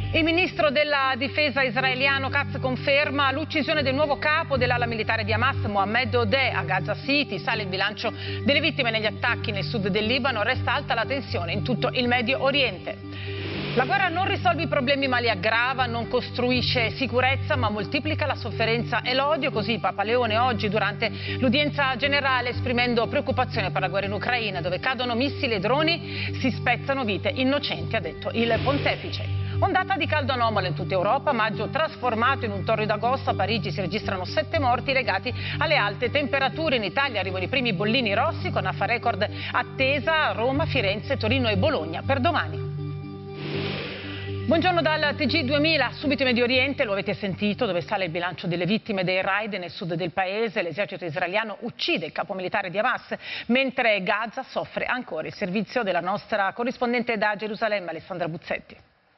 Il ministro della difesa israeliano Katz conferma l'uccisione del nuovo capo dell'ala militare di Hamas, Mohammed Odeh, a Gaza City. Sale il bilancio delle vittime negli attacchi nel sud del Libano, resta alta la tensione in tutto il Medio Oriente. La guerra non risolve i problemi ma li aggrava, non costruisce sicurezza ma moltiplica la sofferenza e l'odio. Così Papa Leone oggi durante l'udienza generale, esprimendo preoccupazione per la guerra in Ucraina, dove cadono missili e droni, si spezzano vite innocenti, ha detto il pontefice. Ondata di caldo anomala in tutta Europa, maggio trasformato in un torrido agosto. A Parigi si registrano 7 morti legati alle alte temperature. In Italia arrivano i primi bollini rossi con AFA record attesa a Roma, Firenze, Torino e Bologna per domani. Buongiorno dal TG2000, subito in Medio Oriente, lo avete sentito, dove sale il bilancio delle vittime dei raid nel sud del paese. L'esercito israeliano uccide il capo militare di Hamas, mentre Gaza soffre ancora. Il servizio della nostra corrispondente da Gerusalemme, Alessandra Buzzetti.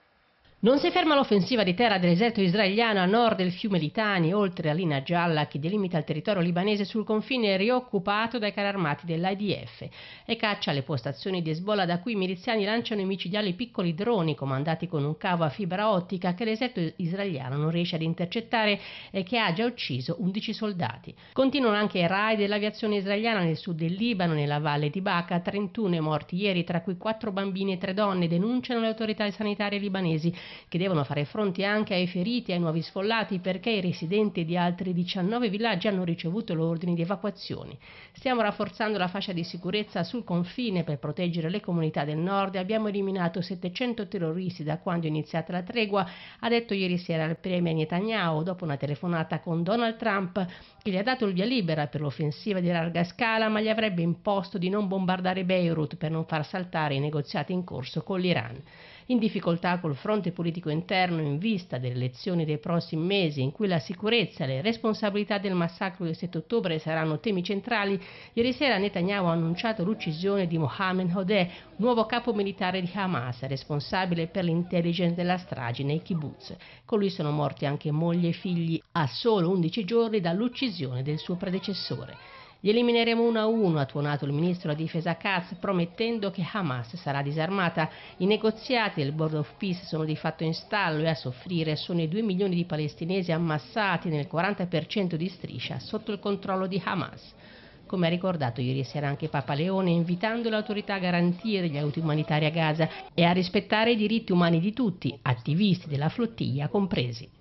Non si ferma l'offensiva di terra dell'esercito israeliano a nord del fiume Litani, oltre la linea gialla che delimita il territorio libanese sul confine rioccupato dai carri armati dell'IDF, e caccia le postazioni di Hezbollah, da cui i miliziani lanciano i micidiali piccoli droni comandati con un cavo a fibra ottica che l'esercito israeliano non riesce ad intercettare e che ha già ucciso 11 soldati. Continuano anche i raid dell'aviazione israeliana nel sud del Libano, nella valle di Baca. 31 morti ieri, tra cui 4 bambini e 3 donne, denunciano le autorità sanitarie libanesi, che devono fare fronte anche ai feriti e ai nuovi sfollati, perché i residenti di altri 19 villaggi hanno ricevuto l'ordine di evacuazione. Stiamo rafforzando la fascia di sicurezza sul confine per proteggere le comunità del nord e abbiamo eliminato 700 terroristi da quando è iniziata la tregua, ha detto ieri sera il premier Netanyahu dopo una telefonata con Donald Trump, che gli ha dato il via libera per l'offensiva di larga scala, ma gli avrebbe imposto di non bombardare Beirut per non far saltare i negoziati in corso con l'Iran. In difficoltà col fronte politico interno in vista delle elezioni dei prossimi mesi, in cui la sicurezza e le responsabilità del massacro del 7 ottobre saranno temi centrali, ieri sera Netanyahu ha annunciato l'uccisione di Mohammed Odeh, nuovo capo militare di Hamas, responsabile per l'intelligence della strage nei kibbutz. Con lui sono morti anche moglie e figli a solo 11 giorni dall'uccisione del suo predecessore. Li elimineremo uno a uno, ha tuonato il ministro della difesa Katz, promettendo che Hamas sarà disarmata. I negoziati del Board of Peace sono di fatto in stallo e a soffrire sono i 2 milioni di palestinesi ammassati nel 40% di striscia sotto il controllo di Hamas. Come ha ricordato ieri sera anche Papa Leone, invitando le autorità a garantire gli aiuti umanitari a Gaza e a rispettare i diritti umani di tutti, attivisti della flottiglia compresi.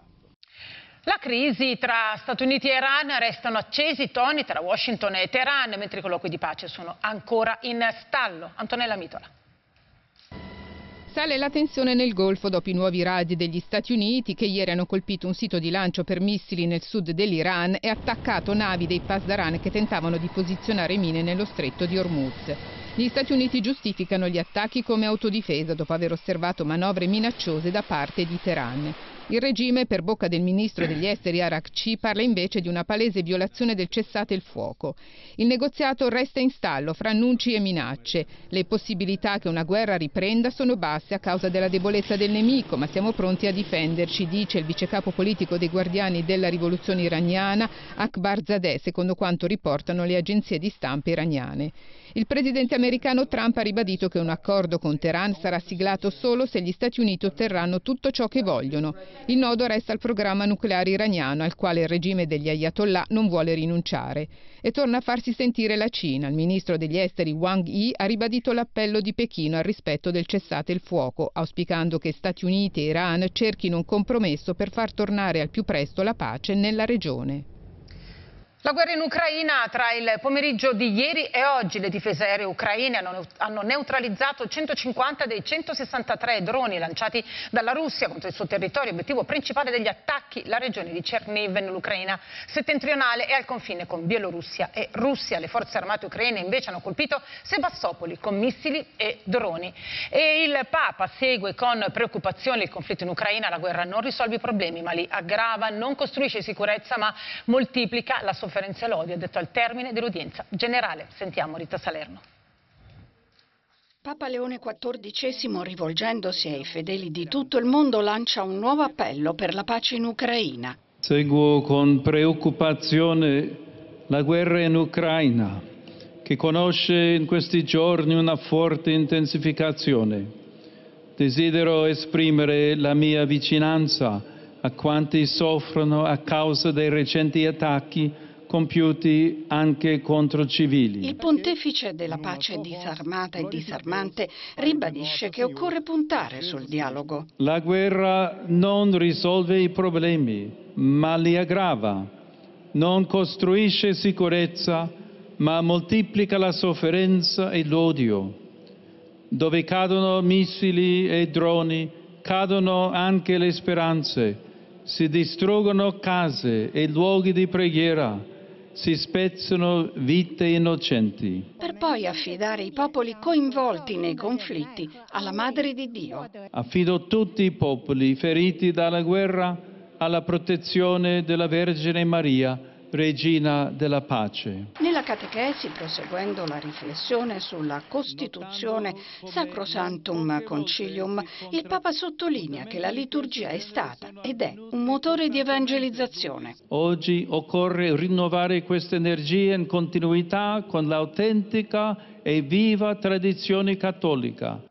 La crisi tra Stati Uniti e Iran, restano accesi i toni tra Washington e Teheran, mentre i colloqui di pace sono ancora in stallo. Antonella Mitola. Sale la tensione nel Golfo dopo i nuovi raid degli Stati Uniti, che ieri hanno colpito un sito di lancio per missili nel sud dell'Iran e attaccato navi dei Pasdaran che tentavano di posizionare mine nello stretto di Hormuz. Gli Stati Uniti giustificano gli attacchi come autodifesa dopo aver osservato manovre minacciose da parte di Teheran. Il regime, per bocca del ministro degli esteri Arakci, parla invece di una palese violazione del cessate il fuoco. Il negoziato resta in stallo fra annunci e minacce. Le possibilità che una guerra riprenda sono basse a causa della debolezza del nemico, ma siamo pronti a difenderci, dice il vicecapo politico dei Guardiani della rivoluzione iraniana Akbarzadeh, secondo quanto riportano le agenzie di stampa iraniane. Il presidente americano Trump ha ribadito che un accordo con Teheran sarà siglato solo se gli Stati Uniti otterranno tutto ciò che vogliono. Il nodo resta il programma nucleare iraniano, al quale il regime degli Ayatollah non vuole rinunciare. E torna a farsi sentire la Cina. Il ministro degli esteri Wang Yi ha ribadito l'appello di Pechino al rispetto del cessate il fuoco, auspicando che Stati Uniti e Iran cerchino un compromesso per far tornare al più presto la pace nella regione. La guerra in Ucraina: tra il pomeriggio di ieri e oggi le difese aeree ucraine hanno neutralizzato 150 dei 163 droni lanciati dalla Russia contro il suo territorio. Obiettivo principale degli attacchi: la regione di Cherniv nell'Ucraina settentrionale e al confine con Bielorussia e Russia. Le forze armate ucraine invece hanno colpito Sebastopoli con missili e droni. E il Papa segue con preoccupazione il conflitto in Ucraina. La guerra non risolve i problemi ma li aggrava, non costruisce sicurezza ma moltiplica la sofferenza e l'odio, ha detto al termine dell'udienza generale. Sentiamo Rita Salerno. Papa Leone XIV, rivolgendosi ai fedeli di tutto il mondo, lancia un nuovo appello per la pace in Ucraina. Seguo con preoccupazione la guerra in Ucraina, che conosce in questi giorni una forte intensificazione. Desidero esprimere la mia vicinanza a quanti soffrono a causa dei recenti attacchi compiuti anche contro civili. Il pontefice della pace disarmata e disarmante ribadisce che occorre puntare sul dialogo. La guerra non risolve i problemi, ma li aggrava. Non costruisce sicurezza, ma moltiplica la sofferenza e l'odio. Dove cadono missili e droni, cadono anche le speranze. Si distruggono case e luoghi di preghiera. Si spezzano vite innocenti. Per poi affidare i popoli coinvolti nei conflitti alla Madre di Dio. Affido tutti i popoli feriti dalla guerra alla protezione della Vergine Maria, Regina della Pace. Nella catechesi, proseguendo la riflessione sulla Costituzione Sacrosanctum Concilium, il Papa sottolinea che la liturgia è stata ed è un motore di evangelizzazione. Oggi occorre rinnovare questa energia in continuità con l'autentica e viva tradizione cattolica.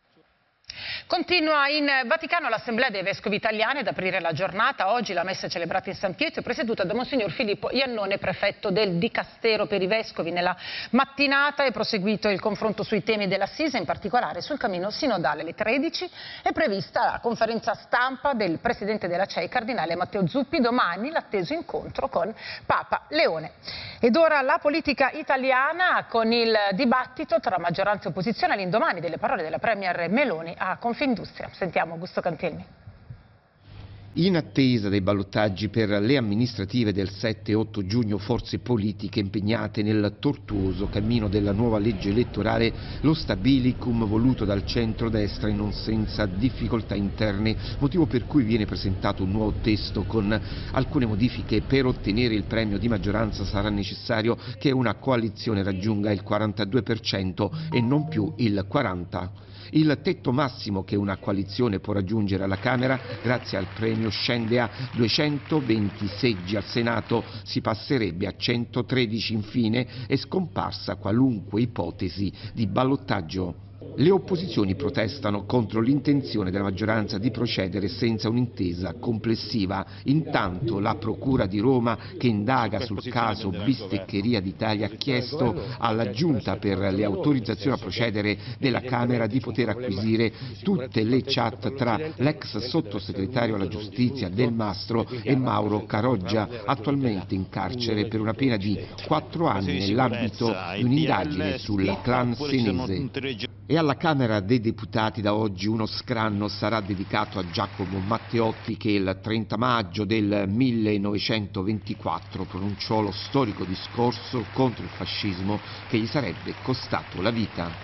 Continua in Vaticano l'Assemblea dei Vescovi Italiani ad aprire la giornata. Oggi la messa è celebrata in San Pietro, presieduta da Monsignor Filippo Iannone, prefetto del Dicastero per i Vescovi. Nella mattinata è proseguito il confronto sui temi dell'Assise, in particolare sul cammino sinodale. Alle 13 è prevista la conferenza stampa del Presidente della CEI, Cardinale Matteo Zuppi. Domani l'atteso incontro con Papa Leone. Ed ora la politica italiana con il dibattito tra maggioranza e opposizione all'indomani delle parole della Premier Meloni a Confindustria. Sentiamo Augusto Cantielmi. In attesa dei ballottaggi per le amministrative del 7 e 8 giugno, forze politiche impegnate nel tortuoso cammino della nuova legge elettorale, lo stabilicum voluto dal centrodestra e non senza difficoltà interne, motivo per cui viene presentato un nuovo testo con alcune modifiche. Per ottenere il premio di maggioranza sarà necessario che una coalizione raggiunga il 42% e non più il 40%. Il tetto massimo che una coalizione può raggiungere alla Camera, grazie al premio, scende a 220 seggi. Al Senato si passerebbe a 113. Infine è scomparsa qualunque ipotesi di ballottaggio. Le opposizioni protestano contro l'intenzione della maggioranza di procedere senza un'intesa complessiva. Intanto la Procura di Roma, che indaga sul caso Bisteccheria d'Italia, ha chiesto alla Giunta per le autorizzazioni a procedere della Camera di poter acquisire tutte le chat tra l'ex sottosegretario alla giustizia Del Mastro e Mauro Caroggia, attualmente in carcere per una pena di 4 anni nell'ambito di un'indagine sul clan senese. E alla Camera dei Deputati da oggi uno scranno sarà dedicato a Giacomo Matteotti, che il 30 maggio del 1924 pronunciò lo storico discorso contro il fascismo che gli sarebbe costato la vita.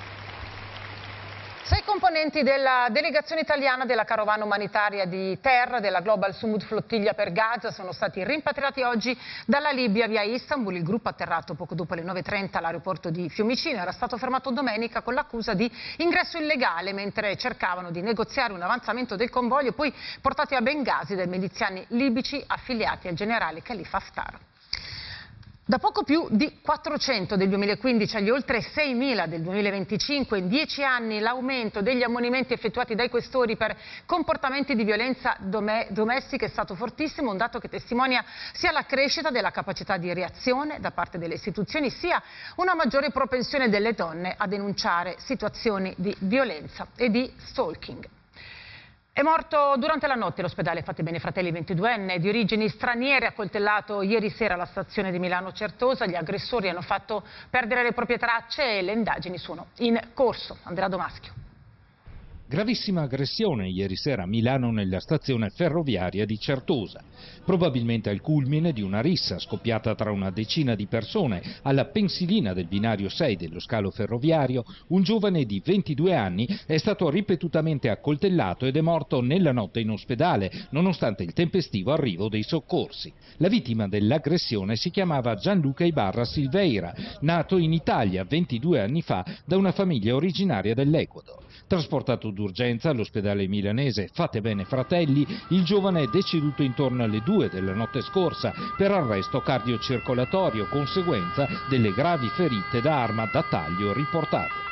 6 componenti della delegazione italiana della carovana umanitaria di terra della Global Sumud Flottiglia per Gaza sono stati rimpatriati oggi dalla Libia via Istanbul. Il gruppo, atterrato poco dopo le 9:30 all'aeroporto di Fiumicino, era stato fermato domenica con l'accusa di ingresso illegale mentre cercavano di negoziare un avanzamento del convoglio, poi portati a Bengasi dai miliziani libici affiliati al generale Khalifa Haftar. Da poco più di 400 del 2015 agli oltre 6.000 del 2025, in 10 anni l'aumento degli ammonimenti effettuati dai questori per comportamenti di violenza domestica è stato fortissimo, un dato che testimonia sia la crescita della capacità di reazione da parte delle istituzioni, sia una maggiore propensione delle donne a denunciare situazioni di violenza e di stalking. È morto durante la notte all'ospedale Fattibene Fratelli, 22enne di origini straniere, accoltellato ieri sera alla stazione di Milano Certosa. Gli aggressori hanno fatto perdere le proprie tracce e le indagini sono in corso. Andrea Domaschio. Gravissima aggressione ieri sera a Milano nella stazione ferroviaria di Certosa, probabilmente al culmine di una rissa scoppiata tra una decina di persone alla pensilina del binario 6 dello scalo ferroviario. Un giovane di 22 anni è stato ripetutamente accoltellato ed è morto nella notte in ospedale, nonostante il tempestivo arrivo dei soccorsi. La vittima dell'aggressione si chiamava Gianluca Ibarra Silveira, nato in Italia 22 anni fa da una famiglia originaria dell'Ecuador. Trasportato d'urgenza all'ospedale milanese Fattibene Fratelli, il giovane è deceduto intorno alle 2 della notte scorsa per arresto cardiocircolatorio, conseguenza delle gravi ferite da arma da taglio riportate.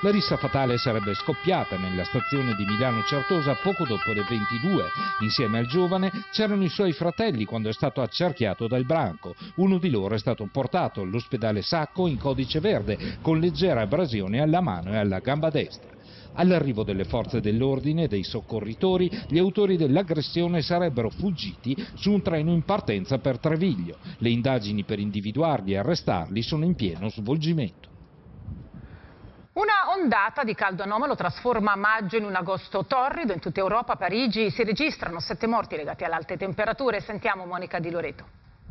La rissa fatale sarebbe scoppiata nella stazione di Milano Certosa poco dopo le 22. Insieme al giovane c'erano i suoi fratelli quando è stato accerchiato dal branco. Uno di loro è stato portato all'ospedale Sacco in codice verde con leggera abrasione alla mano e alla gamba destra. All'arrivo delle forze dell'ordine e dei soccorritori, gli autori dell'aggressione sarebbero fuggiti su un treno in partenza per Treviglio. Le indagini per individuarli e arrestarli sono in pieno svolgimento. Una ondata di caldo anomalo trasforma maggio in un agosto torrido. In tutta Europa, a Parigi, si registrano 7 morti legati alle alte temperature. Sentiamo Monica Di Loreto.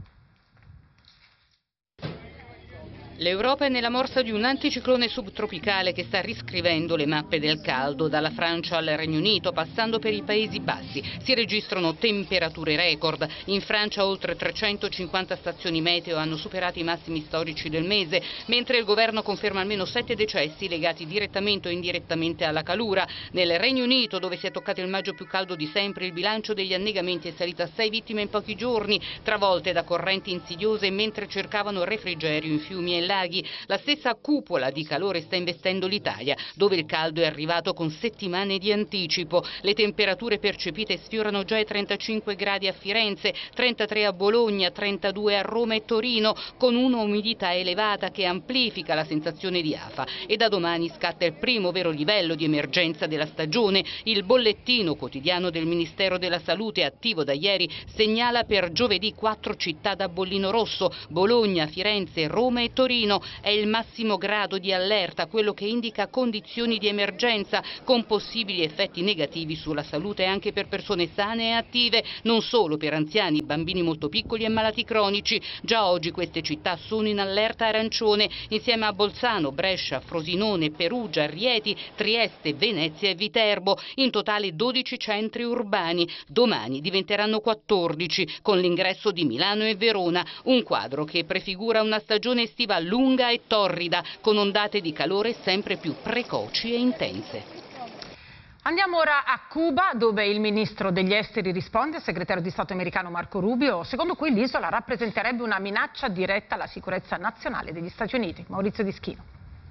L'Europa è nella morsa di un anticiclone subtropicale che sta riscrivendo le mappe del caldo, dalla Francia al Regno Unito, passando per i Paesi Bassi. Si registrano temperature record. In Francia oltre 350 stazioni meteo hanno superato i massimi storici del mese, mentre il governo conferma almeno 7 decessi legati direttamente o indirettamente alla calura. Nel Regno Unito, dove si è toccato il maggio più caldo di sempre, il bilancio degli annegamenti è salito a 6 vittime in pochi giorni, travolte da correnti insidiose mentre cercavano refrigerio in fiumi e laghi. La stessa cupola di calore sta investendo l'Italia, dove il caldo è arrivato con settimane di anticipo. Le temperature percepite sfiorano già i 35 gradi a Firenze, 33 a Bologna, 32 a Roma e Torino, con una umidità elevata che amplifica la sensazione di afa. E da domani scatta il primo vero livello di emergenza della stagione. Il bollettino quotidiano del Ministero della Salute, attivo da ieri, segnala per giovedì 4 città da bollino rosso: Bologna, Firenze, Roma e Torino. È il massimo grado di allerta, quello che indica condizioni di emergenza con possibili effetti negativi sulla salute anche per persone sane e attive, non solo per anziani, bambini molto piccoli e malati cronici. Già oggi queste città sono in allerta arancione, insieme a Bolzano, Brescia, Frosinone, Perugia, Rieti, Trieste, Venezia e Viterbo. In totale 12 centri urbani. Domani diventeranno 14 con l'ingresso di Milano e Verona, un quadro che prefigura una stagione estiva lunga e torrida, con ondate di calore sempre più precoci e intense. Andiamo ora a Cuba, dove il ministro degli esteri risponde al segretario di Stato americano Marco Rubio, secondo cui l'isola rappresenterebbe una minaccia diretta alla sicurezza nazionale degli Stati Uniti. Maurizio Dischino.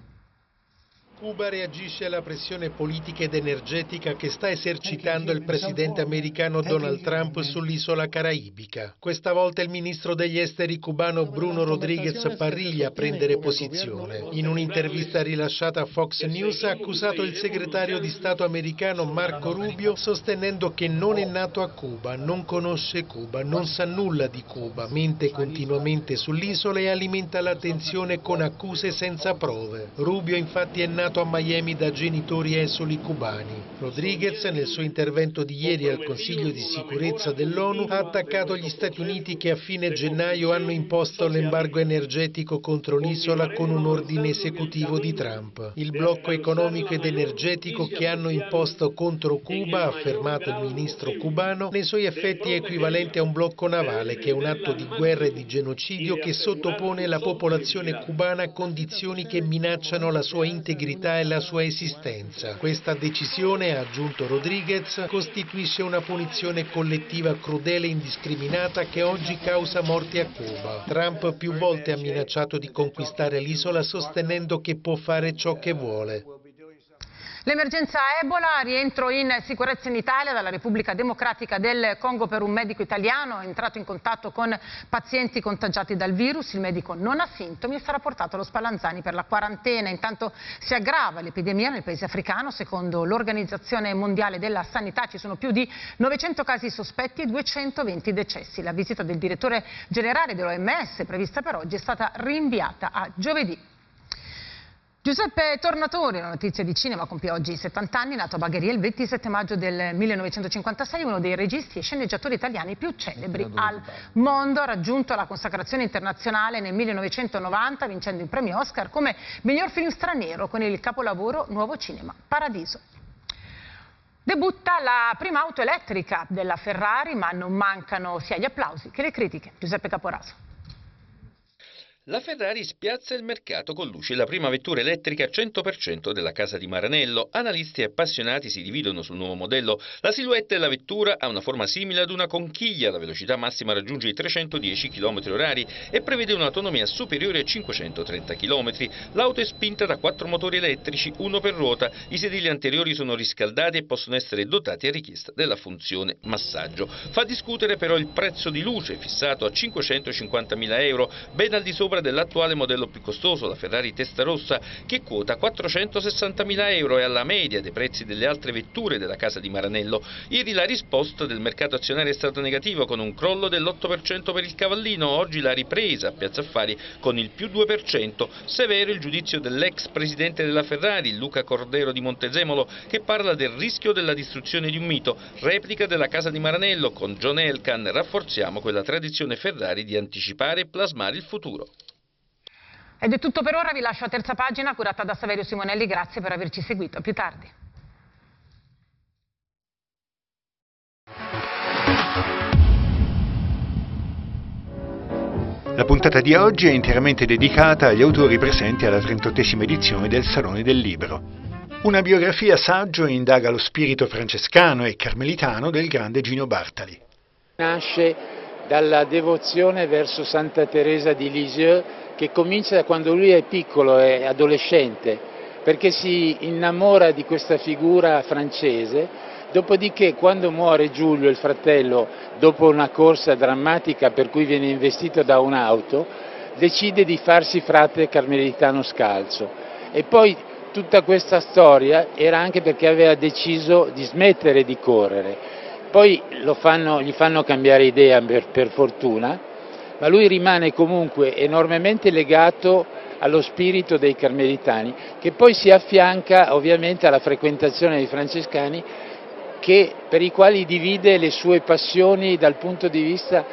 Cuba reagisce alla pressione politica ed energetica che sta esercitando il presidente americano Donald Trump sull'isola caraibica. Questa volta il ministro degli esteri cubano Bruno Rodríguez Parrilla a prendere posizione. In un'intervista rilasciata a Fox News ha accusato il segretario di Stato americano Marco Rubio, sostenendo che non è nato a Cuba, non conosce Cuba, non sa nulla di Cuba, mente continuamente sull'isola e alimenta la tensione con accuse senza prove. Rubio infatti è nato a Miami da genitori esuli cubani. Rodríguez, nel suo intervento di ieri al Consiglio di sicurezza dell'ONU, ha attaccato gli Stati Uniti che a fine gennaio hanno imposto l'embargo energetico contro l'isola con un ordine esecutivo di Trump. Il blocco economico ed energetico che hanno imposto contro Cuba, ha affermato il ministro cubano, nei suoi effetti è equivalente a un blocco navale, che è un atto di guerra e di genocidio che sottopone la popolazione cubana a condizioni che minacciano la sua integrità e la sua esistenza. Questa decisione, ha aggiunto Rodríguez, costituisce una punizione collettiva crudele e indiscriminata che oggi causa morti a Cuba. Trump più volte ha minacciato di conquistare l'isola sostenendo che può fare ciò che vuole. L'emergenza Ebola, rientro in sicurezza in Italia dalla Repubblica Democratica del Congo per un medico italiano, è entrato in contatto con pazienti contagiati dal virus, il medico non ha sintomi e sarà portato allo Spallanzani per la quarantena. Intanto si aggrava l'epidemia nel paese africano, secondo l'Organizzazione Mondiale della Sanità ci sono più di 900 casi sospetti e 220 decessi. La visita del direttore generale dell'OMS, prevista per oggi, è stata rinviata a giovedì. Giuseppe Tornatore, una notizia di cinema, compie oggi 70 anni, nato a Bagheria il 27 maggio del 1956, uno dei registi e sceneggiatori italiani più celebri al mondo. Ha raggiunto la consacrazione internazionale nel 1990, vincendo il premio Oscar come miglior film straniero con il capolavoro Nuovo Cinema Paradiso. Debutta la prima auto elettrica della Ferrari, ma non mancano sia gli applausi che le critiche. Giuseppe Caporaso. La Ferrari spiazza il mercato con luce la prima vettura elettrica 100% della casa di Maranello. Analisti e appassionati si dividono sul nuovo modello. La silhouette della vettura ha una forma simile ad una conchiglia, la velocità massima raggiunge i 310 km/h e prevede un'autonomia superiore a 530 km. L'auto è spinta da 4 motori elettrici, uno per ruota. I sedili anteriori sono riscaldati e possono essere dotati a richiesta della funzione massaggio. Fa discutere però il prezzo di luce, fissato a 550.000 euro, ben al di sopra dell'attuale modello più costoso, la Ferrari Testarossa, che quota 460.000 euro e alla media dei prezzi delle altre vetture della casa di Maranello. Ieri la risposta del mercato azionario è stata negativa, con un crollo dell'8% per il Cavallino. Oggi la ripresa a Piazza Affari con il più 2%. Severo il giudizio dell'ex presidente della Ferrari, Luca Cordero di Montezemolo, che parla del rischio della distruzione di un mito. Replica della casa di Maranello con John Elkann: rafforziamo quella tradizione Ferrari di anticipare e plasmare il futuro. Ed è tutto per ora, vi lascio a Terza Pagina curata da Saverio Simonelli, grazie per averci seguito, a più tardi. La puntata di oggi è interamente dedicata agli autori presenti alla 38esima edizione del Salone del Libro. Una biografia saggio indaga lo spirito francescano e carmelitano del grande Gino Bartali. Nasce dalla devozione verso Santa Teresa di Lisieux, che comincia da quando lui è piccolo, è adolescente, perché si innamora di questa figura francese. Dopodiché, quando muore Giulio, il fratello, dopo una corsa drammatica per cui viene investito da un'auto, decide di farsi frate carmelitano scalzo. E poi tutta questa storia era anche perché aveva deciso di smettere di correre. Poi gli fanno cambiare idea per fortuna, ma lui rimane comunque enormemente legato allo spirito dei carmelitani, che poi si affianca ovviamente alla frequentazione dei francescani, per i quali divide le sue passioni dal punto di vista